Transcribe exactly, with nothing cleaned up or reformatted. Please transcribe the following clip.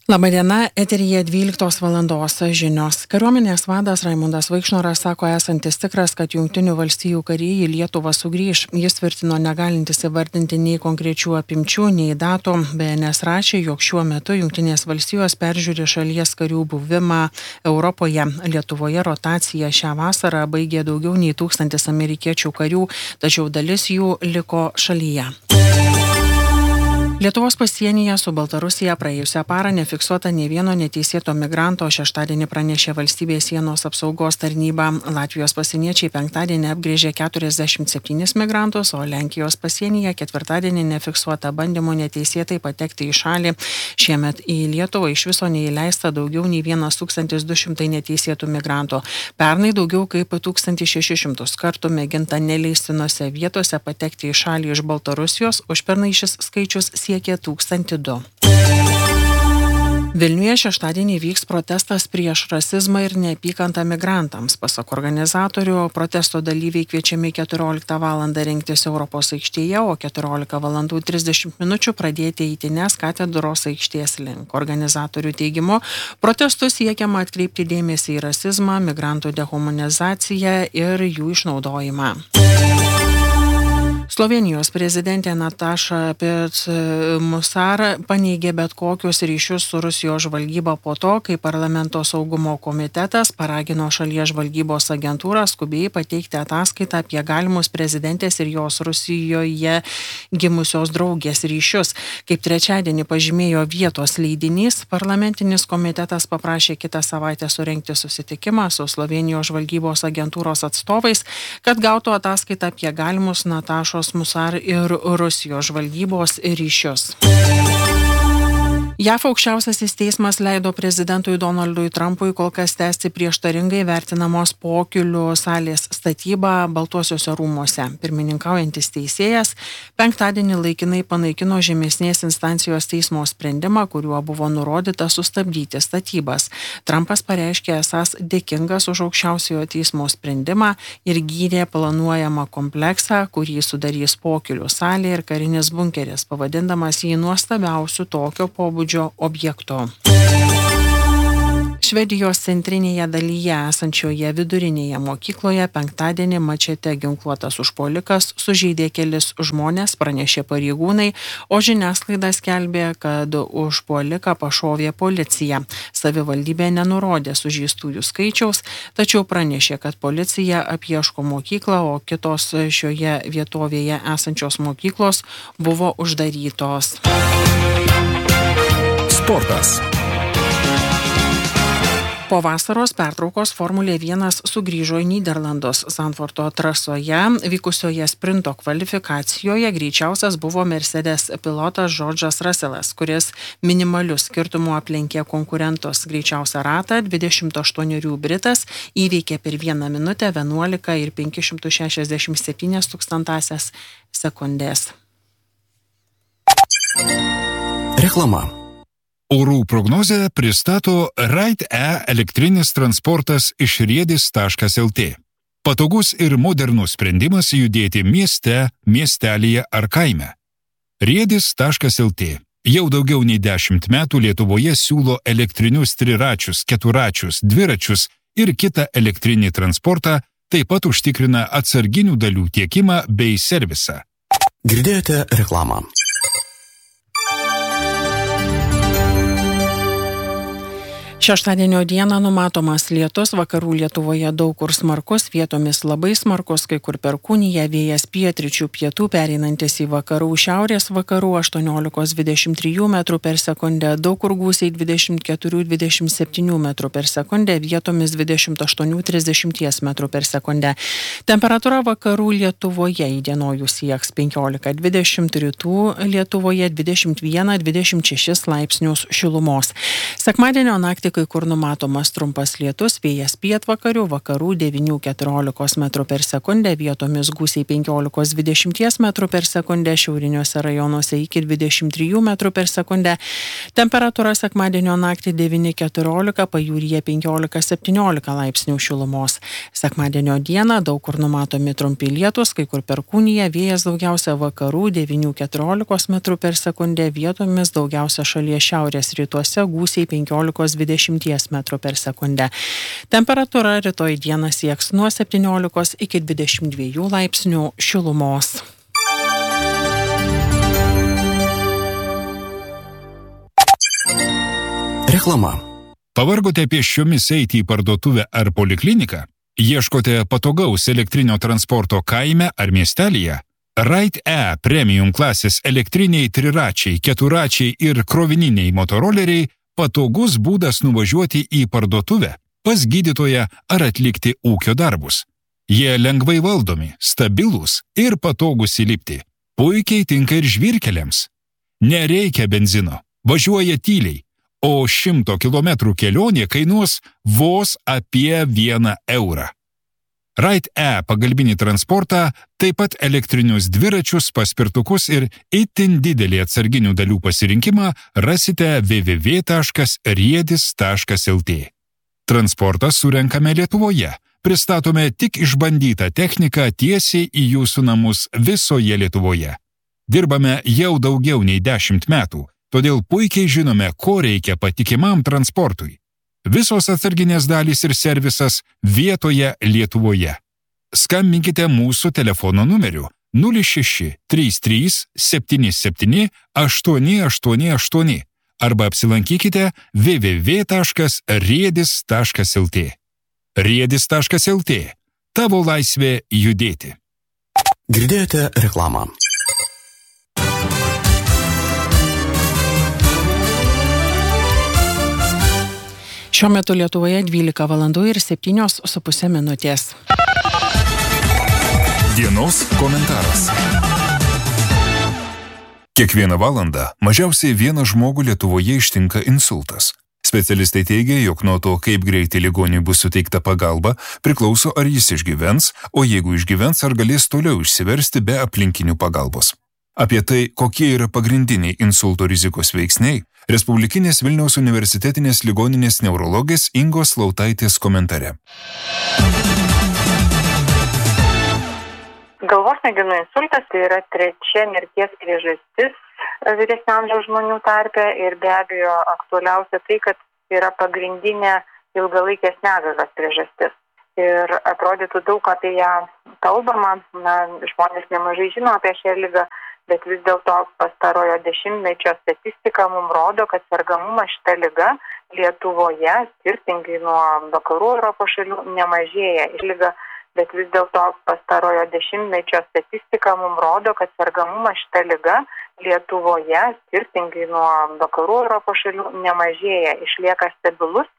Labadiena, eteryje dvyliktos valandos žinios. Kariuomenės vadas Raimundas Vaikšnoras sako esantis tikras, kad Jungtinių valstijų kariai į Lietuvą sugrįš. Jis tvirtino negalintis įvardinti nei konkrečių apimčių, nei datų. B N S rašė, jog šiuo metu Jungtinės valstijos peržiūri šalies karių buvimą Europoje. Lietuvoje rotaciją šią vasarą baigė daugiau nei tūkstantis amerikiečių karių, tačiau dalis jų liko šalyje. Lietuvos pasienyje su Baltarusija praėjusią parą nefiksuota nei vieno neteisėto migranto, šeštadienį pranešė valstybės sienos apsaugos tarnyba. Latvijos pasieniečiai penktadienį apgrėžė keturiasdešimt septynis migrantus, o Lenkijos pasienyje ketvirtadienį nefiksuota bandymų neteisėtai patekti į šalį. Šiemet į Lietuvą iš viso neįleista daugiau nei vienas tūkstantis du šimtai neteisėtų migrantų. Pernai daugiau kaip tūkstantis šešis šimtus kartų mėginta neleistinose vietose patekti į šalį iš Baltarusijos, užpernai šis skaičius siekė tūkstantį du. Vilniuje šeštadienį vyks protestas prieš rasizmą ir neapykantą migrantams. Pasak organizatorių, protesto dalyviai kviečiami keturioliktą valandą rinktis Europos aikštėje, o keturiolika valandų trisdešimt minučių pradėti eitynes Katedros aikštės link. Organizatorių teigimu, protestu siekiama atkreipti dėmesį į rasizmą, migrantų dehumanizaciją ir jų išnaudojimą. Slovėnijos prezidentė Nataša Pirc-Musar paneigė bet kokius ryšius su Rusijos žvalgyba po to, kai parlamento saugumo komitetas paragino šalies žvalgybos agentūrą skubiai pateikti ataskaitą apie galimus prezidentės ir jos Rusijoje gimusios draugės ryšius. Kaip trečiadienį pažymėjo vietos leidinys, parlamentinis komitetas paprašė kitą savaitę surengti susitikimą su Slovėnijos žvalgybos agentūros atstovais, kad gautų ataskaitą apie galimus Natašos Musar ir Rusijos žvalgybos ryšius. J A V aukščiausiasis teismas leido prezidentui Donaldui Trumpui kol kas tęsti prieštaringai vertinamos pokylių salės statybą Baltuosiuose rūmuose. Pirmininkaujantis teisėjas penktadienį laikinai panaikino žemesnės instancijos teismo sprendimą, kuriuo buvo nurodyta sustabdyti statybas. Trumpas pareiškė esąs dėkingas už aukščiausiojo teismo sprendimą ir gyrė planuojamą kompleksą, kurį sudarys pokylių salė ir karinis bunkeris, pavadindamas jį nuostabiausiu tokio pobūdžio objekto. Švedijos centrinėje dalyje esančioje vidurinėje mokykloje penktadienį mačete ginkluotas užpuolikas sužeidė kelis žmonės, pranešė pareigūnai, o žiniasklaida skelbė, kad užpuoliką pašovė policija. Savivaldybė nenurodė sužeistųjų skaičiaus, tačiau pranešė, kad policija apieško mokyklą, o kitos šioje vietovėje esančios mokyklos buvo uždarytos. Sportas. Po vasaros pertraukos Formulė vienas sugrįžo į Nyderlandus. Zandvoorto trasoje vykusioje sprinto kvalifikacijoje greičiausias buvo Mercedes pilotas George'as Russellas, kuris minimaliu skirtumu aplenkė konkurentus. Greičiausią ratą dvidešimt aštuonerių britas įveikė per vieną minutę vienuolika ir penkias šimtus šešiasdešimt septynias tūkstantąsias sekundės. Reklama. Orų prognozę pristato Ride E elektrinis transportas iš riedis taškas el tė. Patogus ir modernus sprendimas judėti mieste, miestelyje ar kaime. riedis taškas el tė jau daugiau nei dešimt metų Lietuvoje siūlo elektrinius triračius, keturačius, dviračius ir kitą elektrinį transportą, taip pat užtikrina atsarginių dalių tiekimą bei servisą. Girdėjote reklamą. Šeštadienio dieną numatomas lietus, vakarų Lietuvoje daug kur smarkus, vietomis labai smarkus, kai kur perkūnija, vėjas pietryčių pietų pereinantis į vakarų šiaurės vakarų aštuoniolika dvidešimt trijų metrų per sekundę, daug kur gūsiai dvidešimt keturi dvidešimt septyni metrų per sekundę, vietomis dvidešimt aštuoni trisdešimt metrų per sekundę. Temperatūra vakarų Lietuvoje įdienojus sieks penkiolika dvidešimt, rytų Lietuvoje dvidešimt vienas dvidešimt šešis laipsnius šilumos. Sekmadienio naktį kai kur numatomas trumpas lietus, vėjas pietvakarių, vakarų devynių iki keturiolikos metrų per sekundę, vietomis gūsiai penkiolika iki dvidešimt metrų per sekundę, šiauriniuose rajonuose iki dvidešimt trijų metrų per sekundę. Temperatūra sekmadienio naktį devyni iki keturiolikos, pajūryje penkiolika iki septyniolika laipsnių šilumos. Sekmadienio dieną daug kur numatomi trumpi lietus, kai kur perkūnija, vėjas daugiausia vakarų devynių iki keturiolikos metrų per sekundę, vietomis daugiausia šalies šiaurės rytuose gūsiai penkiolika iki dvidešimt metrų per sekundę. Temperatūra rytoj dieną sieks nuo septyniolikos iki dvidešimt dviejų laipsnių šilumos. Reklama. Pavargote pėsčiomis eiti į parduotuvę ar polikliniką? Ieškote patogaus elektrinio transporto kaime ar miestelyje? Ride-E premium klasės elektriniai triračiai, keturačiai ir krovininiai motoroleriai patogus būdas nuvažiuoti į parduotuvę, pas gydytoją ar atlikti ūkio darbus. Jie lengvai valdomi, stabilūs ir patogus įlipti. Puikiai tinka ir žvyrkeliams. Nereikia benzino, važiuoja tyliai, o šimto kilometrų kelionė kainuos vos apie vieną eurą. Ride-E pagalbinį transportą, taip pat elektrinius dviračius, paspirtukus ir itin didelį atsarginių dalių pasirinkimą rasite w w w taškas riedis taškas l t. Transportą surenkame Lietuvoje. Pristatome tik išbandytą techniką tiesiai į jūsų namus visoje Lietuvoje. Dirbame jau daugiau nei dešimt metų, todėl puikiai žinome, ko reikia patikimam transportui. Visos atsarginės dalys ir servisas vietoje Lietuvoje. Skambinkite mūsų telefono numeriu nulis šeši trys trys septyni septyni aštuoni aštuoni aštuoni arba apsilankykite w w w taškas riedis taškas l t. riedis taškas l t. Tavo laisvė judėti. Girdėjote reklamą. Šiuo metu Lietuvoje dvylika valandų ir septynios su pusė minutės. Dienos komentaras. Kiekvieną valandą mažiausiai vieną žmogų Lietuvoje ištinka insultas. Specialistai teigia, jog nuo to, kaip greitai ligoniui bus suteikta pagalba, priklauso ar jis išgyvens, o jeigu išgyvens, ar galės toliau išsiversti be aplinkinių pagalbos. Apie tai, kokie yra pagrindiniai insulto rizikos veiksniai, Respublikinės Vilniaus universitetinės ligoninės neurologės Ingos Lautaitės komentare. Galvos smegenų insultas tai yra trečia mirties priežastis vyresnio amžiaus žmonių tarpe ir be abejo aktualiausia tai, kad yra pagrindinė ilgalaikės negalios priežastis. Ir atrodytų daug apie ją kalbama, na, žmonės nemažai žino apie šią ligą, bet vis dėlto pastarojo dešimtmečio statistika mums rodo, kad sergamumas šita liga Lietuvoje, skirtingai nuo vakarų Europos šalių, nemažėja. Liga, bet vis dėlto pastarojo dešimtmečio statistika mums rodo, kad sergamumas šita liga Lietuvoje, skirtingai nuo vakarų Europos šalių, nemažėja, išlieka stabilus